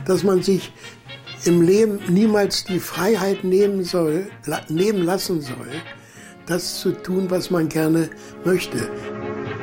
dass man sich im Leben niemals die Freiheit nehmen lassen soll, das zu tun, was man gerne möchte.